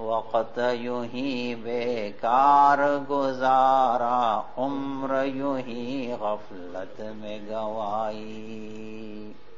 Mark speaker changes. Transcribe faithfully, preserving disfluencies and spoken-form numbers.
Speaker 1: वक्त यूं ही बेकार गुजारा, उम्र यूं ही गफलत में गवाई।